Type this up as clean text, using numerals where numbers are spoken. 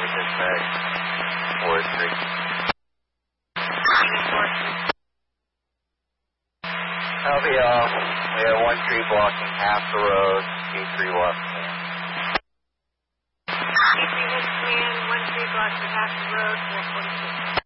dispatch. 4-3. LVL, we have 1 tree blocking half the road, 2-3 walking in. 2-3 Command, 1 tree blocking half the road, 446.